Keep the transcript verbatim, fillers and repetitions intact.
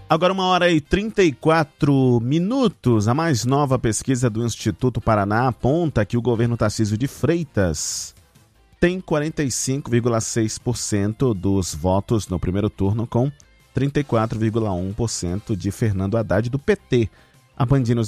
Agora uma hora e trinta e quatro minutos. A mais nova pesquisa do Instituto Paraná aponta que o governo Tarcísio de Freitas tem quarenta e cinco vírgula seis por cento dos votos no primeiro turno, com trinta e quatro vírgula um por cento de Fernando Haddad do P T. A Band News